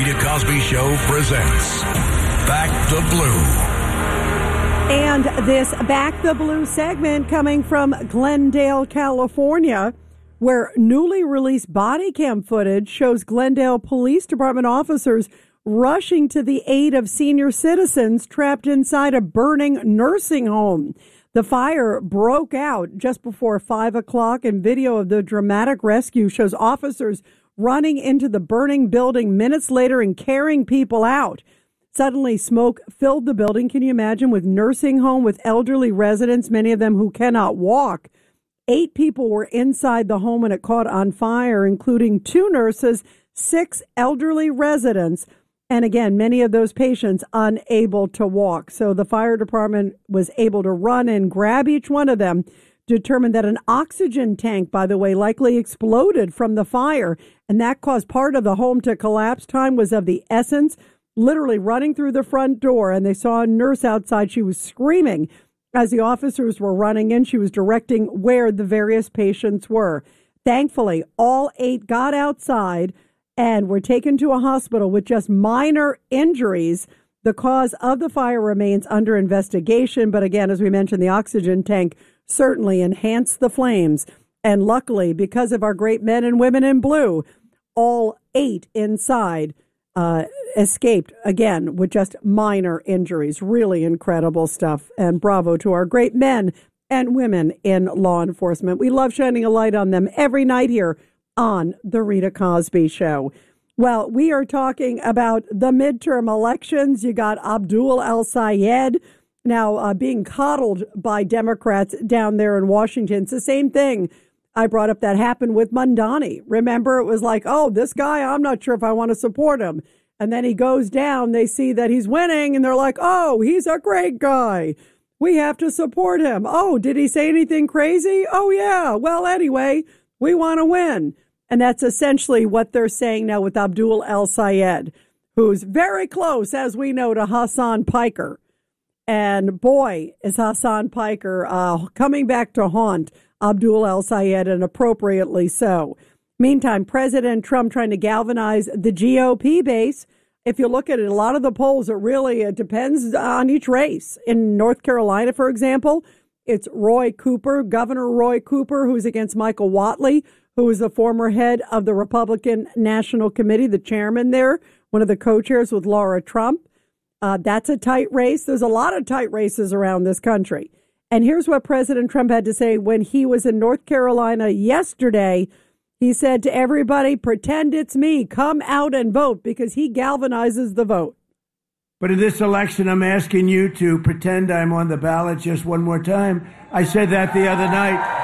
Rita Cosby Show presents Back the Blue. And this Back the Blue segment coming from Glendale, California, where newly released body cam footage shows Glendale Police Department officers rushing to the aid of senior citizens trapped inside a burning nursing home. The fire broke out just before 5 o'clock, and video of the dramatic rescue shows officers running into the burning building minutes later and carrying people out. Suddenly, smoke filled the building. Can you imagine? With nursing home with elderly residents, many of them who cannot walk. 8 people were inside the home when it caught on fire, including 2 nurses, 6 elderly residents, and again, many of those patients unable to walk. So the fire department was able to run and grab each one of them, determined that an oxygen tank, by the way, likely exploded from the fire, and that caused part of the home to collapse. Time was of the essence. Literally running through the front door, and they saw a nurse outside. She was screaming as the officers were running in. She was directing where the various patients were. Thankfully, all 8 got outside and were taken to a hospital with just minor injuries. The cause of the fire remains under investigation. But again, as we mentioned, the oxygen tank certainly enhanced the flames. And luckily, because of our great men and women in blue, all 8 inside escaped, again, with just minor injuries. Really incredible stuff. And bravo to our great men and women in law enforcement. We love shining a light on them every night here on The Rita Cosby Show. Well, we are talking about the midterm elections. You got Abdul El-Sayed now being coddled by Democrats down there in Washington. It's the same thing I brought up that happened with Mamdani. Remember, it was like, oh, this guy, I'm not sure if I want to support him. And then he goes down, they see that he's winning, and they're like, oh, he's a great guy. We have to support him. Oh, did he say anything crazy? Oh, yeah. Well, anyway, we want to win. And that's essentially what they're saying now with Abdul El-Sayed, who's very close, as we know, to Hassan Piker. And boy, is Hassan Piker coming back to haunt Abdul El-Sayed, and appropriately so. Meantime, President Trump trying to galvanize the GOP base. If you look at it, a lot of the polls, it depends on each race. In North Carolina, for example, it's Roy Cooper, Governor Roy Cooper, who's against Michael Whatley, who is the former head of the Republican National Committee, the chairman there, one of the co-chairs with Laura Trump. That's a tight race. There's a lot of tight races around this country. And here's what President Trump had to say when he was in North Carolina yesterday. He said to everybody, pretend it's me. Come out and vote, because he galvanizes the vote. But in this election, I'm asking you to pretend I'm on the ballot just one more time. I said that the other night.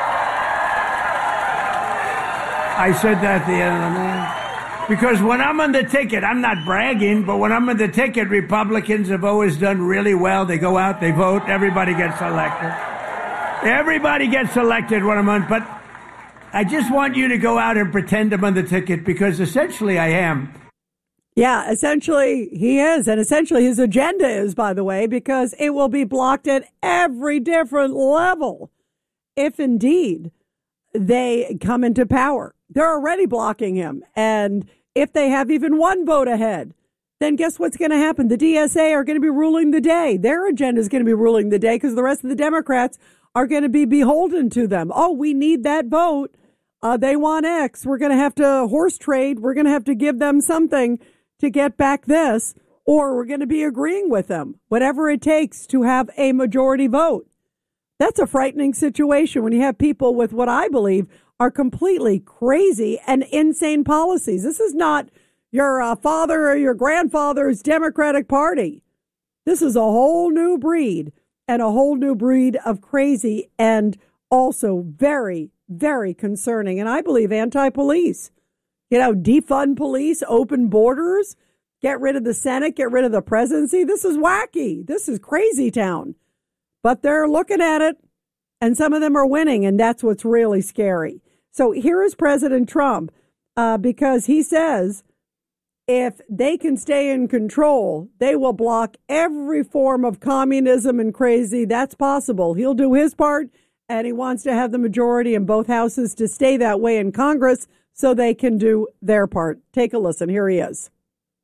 Because when I'm on the ticket, I'm not bragging, but when I'm on the ticket, Republicans have always done really well. They go out, they vote, everybody gets elected. Everybody gets elected when I'm on, but I just want you to go out and pretend I'm on the ticket, because essentially I am. Yeah, essentially he is. And essentially his agenda is, by the way, because it will be blocked at every different level if indeed they come into power. They're already blocking him. And if they have even one vote ahead, then guess what's going to happen? The DSA are going to be ruling the day. Their agenda is going to be ruling the day, because the rest of the Democrats are going to be beholden to them. Oh, we need that vote. They want X. We're going to have to horse trade. We're going to have to give them something to get back this, or we're going to be agreeing with them, whatever it takes to have a majority vote. That's a frightening situation when you have people with what I believe are completely crazy and insane policies. This is not your father or your grandfather's Democratic Party. This is a whole new breed, and a whole new breed of crazy, and also very, very concerning. And I believe anti-police. Defund police, open borders, get rid of the Senate, get rid of the presidency. This is wacky. This is crazy town. But they're looking at it, and some of them are winning, and that's what's really scary. So here is President Trump, because he says if they can stay in control, they will block every form of communism and crazy. That's possible. He'll do his part, and he wants to have the majority in both houses to stay that way in Congress so they can do their part. Take a listen. Here he is.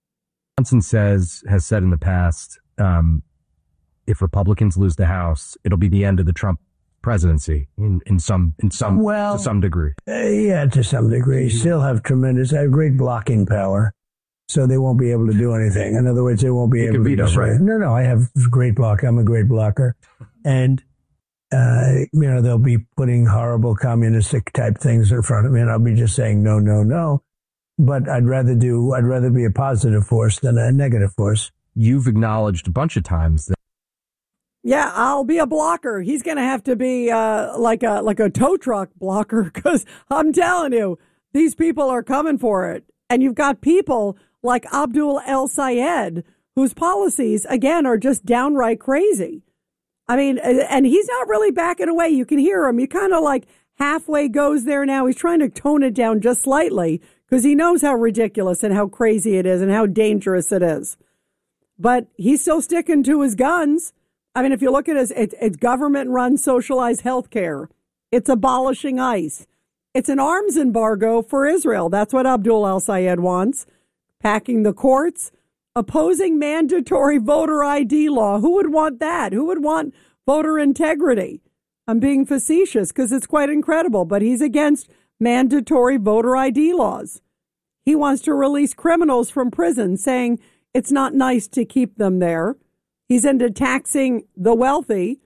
Johnson has said in the past, if Republicans lose the House, it'll be the end of the Trump presidency to some degree. Yeah, to some degree. Still have great blocking power. So they won't be able to do anything. In other words, they won't be able to veto, right? No, I have great block. I'm a great blocker. And, they'll be putting horrible communistic type things in front of me, and I'll be just saying no, no, no. But I'd rather be a positive force than a negative force. You've acknowledged a bunch of times that. Yeah, I'll be a blocker. He's going to have to be like a tow truck blocker, because I'm telling you, these people are coming for it. And you've got people like Abdul El-Sayed, whose policies, again, are just downright crazy. I mean, and he's not really backing away. You can hear him. He kind of like halfway goes there now. He's trying to tone it down just slightly because he knows how ridiculous and how crazy it is and how dangerous it is. But he's still sticking to his guns. I mean, if you look at it's government-run socialized health care. It's abolishing ICE. It's an arms embargo for Israel. That's what Abdul El-Sayed wants. Packing the courts, opposing mandatory voter ID law. Who would want that? Who would want voter integrity? I'm being facetious because it's quite incredible, but he's against mandatory voter ID laws. He wants to release criminals from prison, saying it's not nice to keep them there. He's into taxing the wealthy,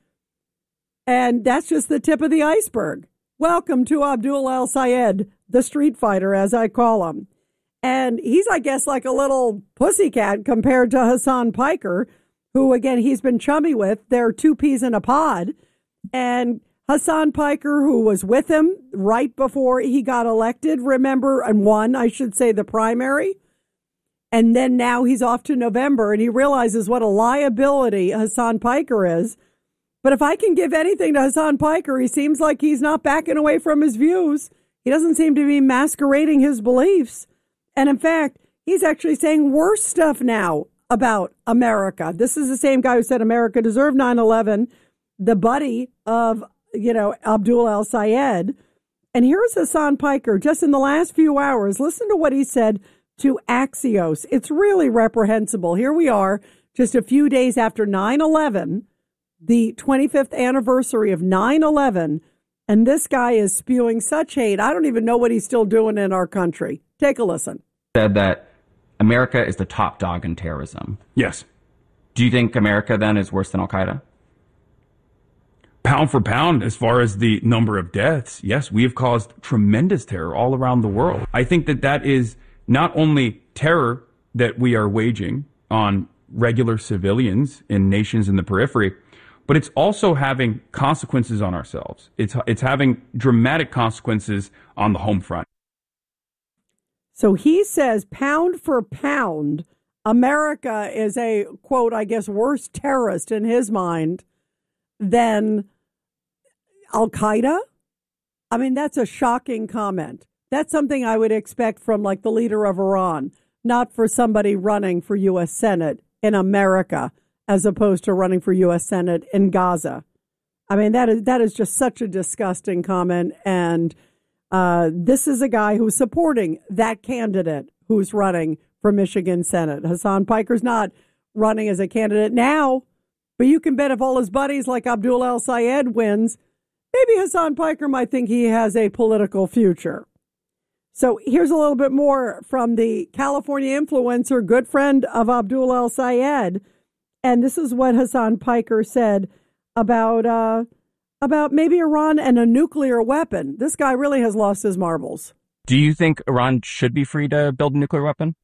and that's just the tip of the iceberg. Welcome to Abdul El-Sayed, the street fighter, as I call him. And he's, I guess, like a little pussycat compared to Hassan Piker, who, again, he's been chummy with. They're two peas in a pod. And Hassan Piker, who was with him right before he got elected, remember, and won, I should say, the primary. And then now he's off to November, and he realizes what a liability Hassan Piker is. But if I can give anything to Hassan Piker, he seems like he's not backing away from his views. He doesn't seem to be masquerading his beliefs. And in fact, he's actually saying worse stuff now about America. This is the same guy who said America deserved 9/11, the buddy of, Abdul El-Sayed. And here's Hassan Piker just in the last few hours. Listen to what he said to Axios. It's really reprehensible. Here we are, just a few days after 9/11, the 25th anniversary of 9/11, and this guy is spewing such hate. I don't even know what he's still doing in our country. Take a listen. Said that America is the top dog in terrorism. Yes. Do you think America then is worse than Al-Qaeda? Pound for pound, as far as the number of deaths, yes, we have caused tremendous terror all around the world. I think that is not only terror that we are waging on regular civilians in nations in the periphery, but it's also having consequences on ourselves. It's having dramatic consequences on the home front. So he says, pound for pound, America is a, quote, I guess, worse terrorist in his mind than Al-Qaeda. I mean, that's a shocking comment. That's something I would expect from like the leader of Iran, not for somebody running for U.S. Senate in America, as opposed to running for U.S. Senate in Gaza. I mean, that is just such a disgusting comment. And this is a guy who's supporting that candidate who's running for Michigan Senate. Hassan Piker's not running as a candidate now, but you can bet if all his buddies like Abdul El-Sayed wins, maybe Hassan Piker might think he has a political future. So here's a little bit more from the California influencer, good friend of Abdul El-Sayed. And this is what Hassan Piker said about maybe Iran and a nuclear weapon. This guy really has lost his marbles. Do you think Iran should be free to build a nuclear weapon?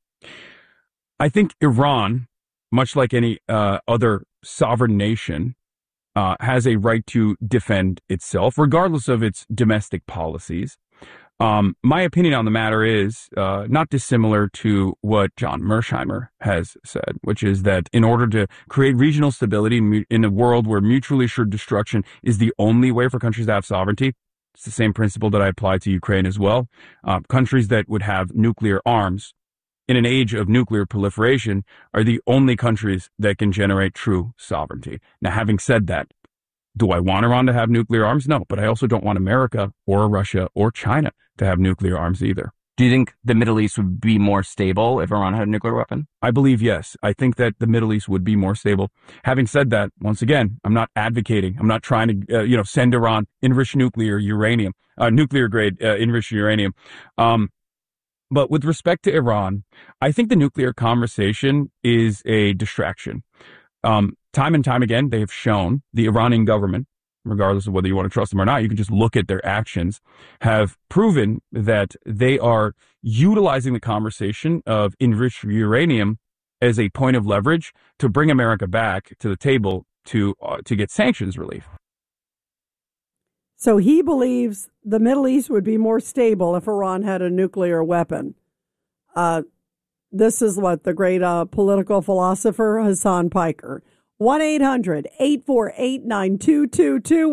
I think Iran, much like any other sovereign nation, has a right to defend itself, regardless of its domestic policies. My opinion on the matter is not dissimilar to what John Mearsheimer has said, which is that in order to create regional stability in a world where mutually assured destruction is the only way for countries to have sovereignty, it's the same principle that I apply to Ukraine as well. Countries that would have nuclear arms in an age of nuclear proliferation are the only countries that can generate true sovereignty. Now, having said that, do I want Iran to have nuclear arms? No, but I also don't want America or Russia or China to have nuclear arms either. Do you think the Middle East would be more stable if Iran had a nuclear weapon? I believe yes. I think that the Middle East would be more stable. Having said that, once again, I'm not advocating. I'm not trying to, send Iran enriched nuclear grade enriched uranium. But with respect to Iran, I think the nuclear conversation is a distraction. Time and time again, they have shown the Iranian government, regardless of whether you want to trust them or not, you can just look at their actions, have proven that they are utilizing the conversation of enriched uranium as a point of leverage to bring America back to the table to get sanctions relief. So he believes the Middle East would be more stable if Iran had a nuclear weapon. This is what the great political philosopher Hassan Piker. 1-800-848-9222.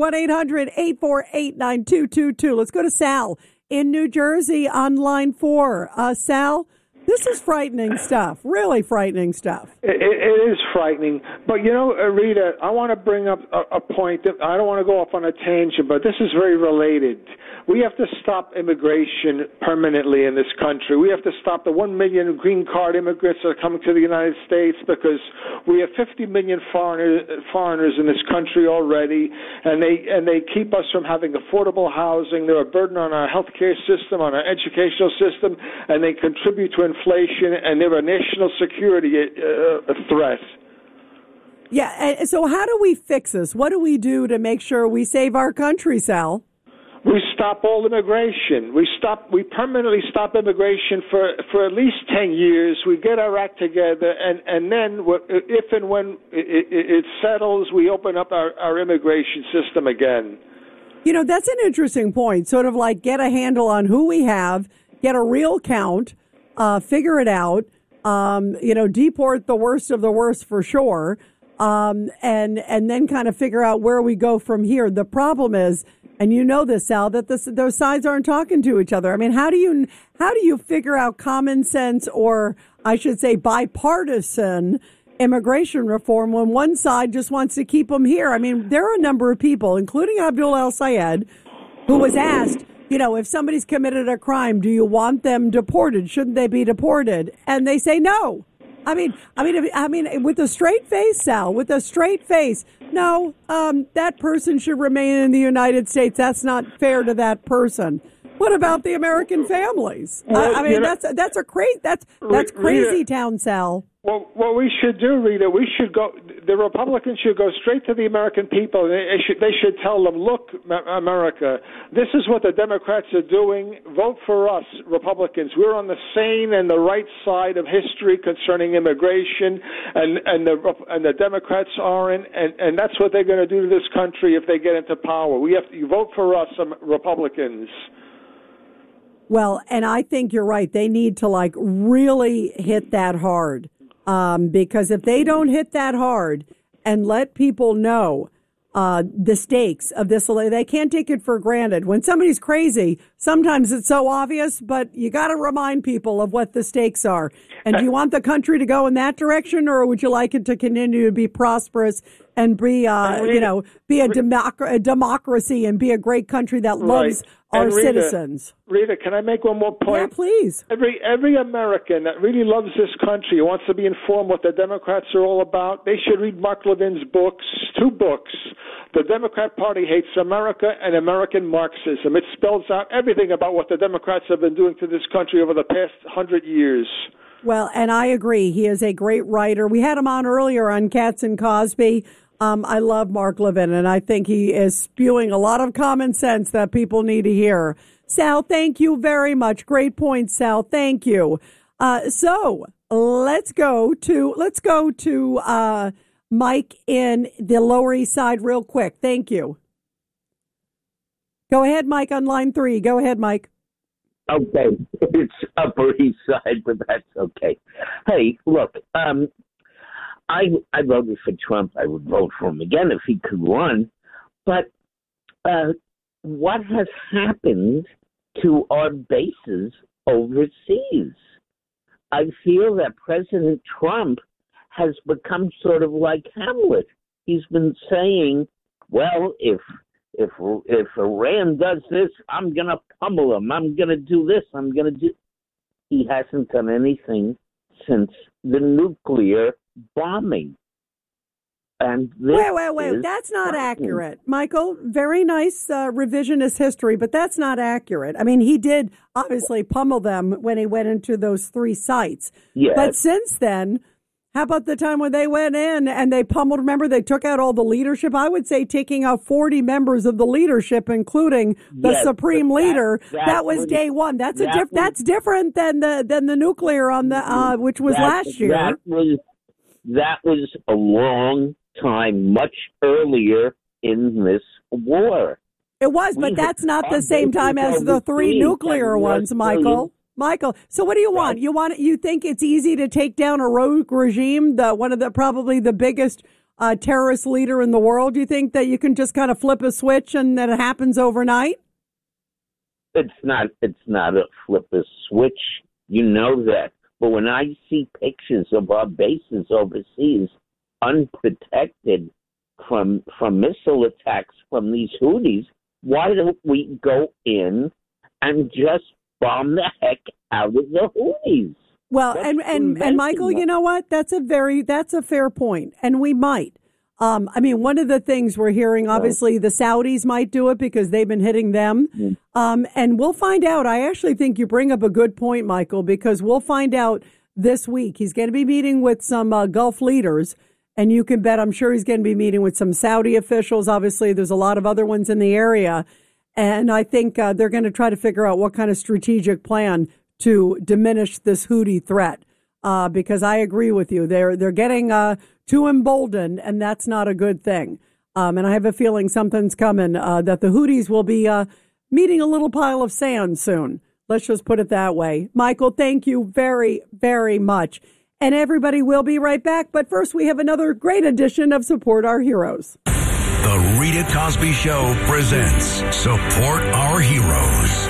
1-800-848-9222. Let's go to Sal in New Jersey on line 4. Sal, this is frightening stuff, really frightening stuff. It is frightening. But, Rita, I want to bring up a point that I don't want to go off on a tangent, but this is very related. We have to stop immigration permanently in this country. We have to stop the 1 million green card immigrants that are coming to the United States, because we have 50 million foreigners in this country already, and they keep us from having affordable housing. They're a burden on our healthcare system, on our educational system, and they contribute to inflation, and they're a national security threat. Yeah, so how do we fix this? What do we do to make sure we save our country, Sal? We stop all immigration. We permanently stop immigration for at least 10 years. We get our act together, and then if and when it settles, we open up our immigration system again. That's an interesting point. Sort of like get a handle on who we have, get a real count, figure it out, deport the worst of the worst for sure, and then kind of figure out where we go from here. The problem is, and you know this, Sal, that those sides aren't talking to each other. I mean, how do you figure out common sense, or I should say bipartisan immigration reform, when one side just wants to keep them here? I mean, there are a number of people, including Abdul El-Sayed, who was asked, if somebody's committed a crime, do you want them deported? Shouldn't they be deported? And they say no. I mean, with a straight face, Sal, with a straight face. No, that person should remain in the United States. That's not fair to that person. What about the American families? Well, that's crazy town, Sal. Well, what we should do, Rita, the Republicans should go straight to the American people. They should tell them, look, America, this is what the Democrats are doing. Vote for us, Republicans. We're on the sane and the right side of history concerning immigration, and the Democrats aren't, and that's what they're going to do to this country if they get into power. You vote for us, Republicans. Well, and I think you're right. They need to really hit that hard. Because if they don't hit that hard and let people know the stakes of this, they can't take it for granted. When somebody's crazy, sometimes it's so obvious, but you got to remind people of what the stakes are. And do you want the country to go in that direction, or would you like it to continue to be prosperous and be, be a democracy and be a great country that loves our citizens? Rita, can I make one more point? Yeah, please. Every American that really loves this country, wants to be informed what the Democrats are all about, they should read Mark Levin's books, 2 books. The Democrat Party Hates America and American Marxism. It spells out everything about what the Democrats have been doing to this country over the past 100 years. Well, and I agree. He is a great writer. We had him on earlier on Katz and Cosby. I love Mark Levin, and I think he is spewing a lot of common sense that people need to hear. Sal, thank you very much. Great point, Sal. Thank you. So let's go to Mike in the Lower East Side real quick. Thank you. Go ahead, Mike, on line 3. Go ahead, Mike. Okay. It's Upper East Side, but that's okay. Hey, look, I voted for Trump. I would vote for him again if he could run. But what has happened to our bases overseas? I feel that President Trump has become sort of like Hamlet. He's been saying, well, if Iran does this, I'm going to pummel them. I'm going to do this. I'm going to do... he hasn't done anything since the nuclear bombing. And wait. That's not accurate. Michael, very nice revisionist history, but that's not accurate. I mean, he did obviously pummel them when he went into those 3 sites. Yes. But since then, how about the time when they went in and they pummeled, remember, they took out all the leadership? I would say taking out 40 members of the leadership, including the supreme leader. That was day one. That's that's different than the nuclear on the which was last year. That was a long time, much earlier in this war. It was, but that's not the same time as the 3 nuclear ones, Michael. Michael, so what do you want? You think it's easy to take down a rogue regime, probably the biggest terrorist leader in the world? Do you think that you can just kind of flip a switch and that it happens overnight? It's not a flip a switch. You know that. But when I see pictures of our bases overseas unprotected from missile attacks from these Houthis, why don't we go in and just bomb the heck out of the Houthis? Well, and Michael, you know what? That's a fair point, and we might. I mean, one of the things we're hearing, obviously, the Saudis might do it because they've been hitting them. And we'll find out. I actually think you bring up a good point, Michael, because we'll find out this week. He's going to be meeting with some Gulf leaders, and you can bet I'm sure he's going to be meeting with some Saudi officials. Obviously, there's a lot of other ones in the area. And I think they're going to try to figure out what kind of strategic plan to diminish this Houthi threat. Because I agree with you. They're getting too emboldened, and that's not a good thing. And I have a feeling something's coming, that the Houthis will be meeting a little pile of sand soon. Let's just put it that way. Michael, thank you very, very much. And everybody will be right back. But first, we have another great edition of Support Our Heroes. The Rita Cosby Show presents Support Our Heroes.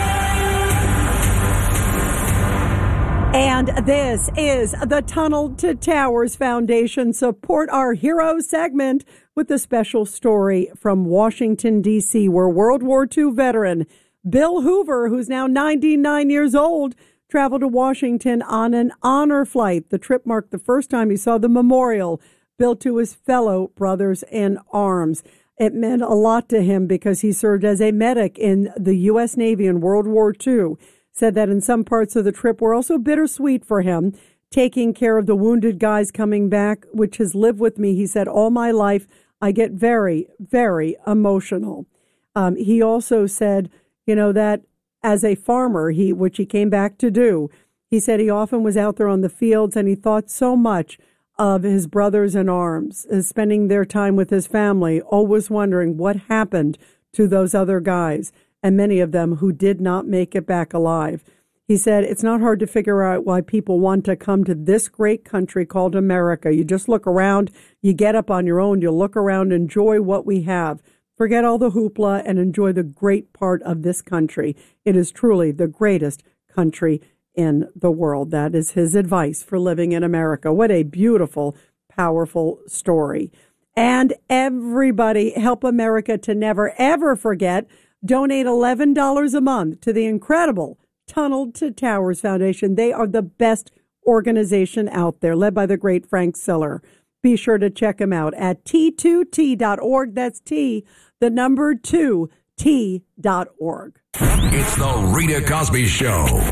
And this is the Tunnel to Towers Foundation Support Our Heroes segment with a special story from Washington, D.C., where World War II veteran Bill Hoover, who's now 99 years old, traveled to Washington on an honor flight. The trip marked the first time he saw the memorial built to his fellow brothers in arms. It meant a lot to him because he served as a medic in the U.S. Navy in World War II. Said that in some parts of the trip were also bittersweet for him, taking care of the wounded guys coming back, which has lived with me. He said, all my life, I get very, very emotional. He also said, that as a farmer, which he came back to do, he said he often was out there on the fields and he thought so much of his brothers in arms, spending their time with his family, always wondering what happened to those other guys, and many of them who did not make it back alive. He said, it's not hard to figure out why people want to come to this great country called America. You just look around, you get up on your own, you look around, enjoy what we have. Forget all the hoopla and enjoy the great part of this country. It is truly the greatest country in the world. That is his advice for living in America. What a beautiful, powerful story. And everybody, help America to never, ever forget. Donate $11 a month to the incredible Tunnel to Towers Foundation. They are the best organization out there, led by the great Frank Siller. Be sure to check him out at T2T.org. That's T, the number 2, T.org. It's the Rita Cosby Show.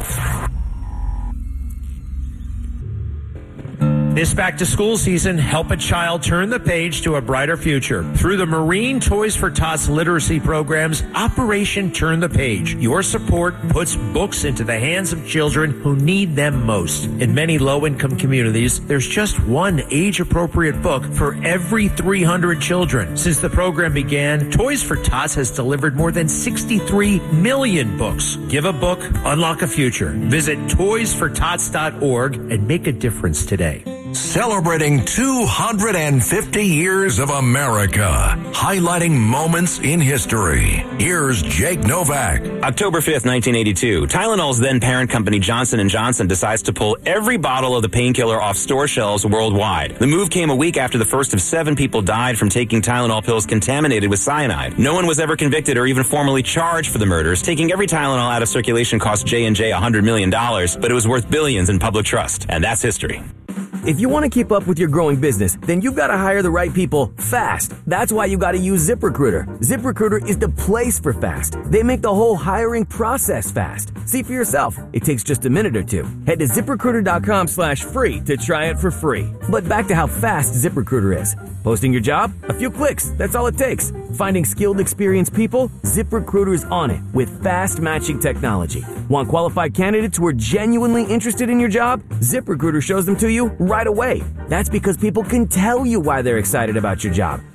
This back-to-school season, help a child turn the page to a brighter future. Through the Marine Toys for Tots literacy programs, Operation Turn the Page. Your support puts books into the hands of children who need them most. In many low-income communities, there's just one age-appropriate book for every 300 children. Since the program began, Toys for Tots has delivered more than 63 million books. Give a book, unlock a future. Visit toysfortots.org and make a difference today. celebrating 250 years of America, highlighting moments in history. Here's Jake Novak. October 5th, 1982, Tylenol's then parent company Johnson & Johnson decides to pull every bottle of the painkiller off store shelves worldwide. The move came a week after the first of 7 people died from taking Tylenol pills contaminated with cyanide. No one was ever convicted or even formally charged for the murders. Taking every Tylenol out of circulation cost J&J $100 million, but it was worth billions in public trust. And that's history. If you want to keep up with your growing business, then you've got to hire the right people fast. That's why you got to use ZipRecruiter. ZipRecruiter is the place for fast. They make the whole hiring process fast. See for yourself. It takes just a minute or two. Head to ZipRecruiter.com/free to try it for free. But back to how fast ZipRecruiter is. Posting your job? A few clicks. That's all it takes. Finding skilled, experienced people? ZipRecruiter's on it with fast matching technology. Want qualified candidates who are genuinely interested in your job? ZipRecruiter shows them to you right away. That's because people can tell you why they're excited about your job.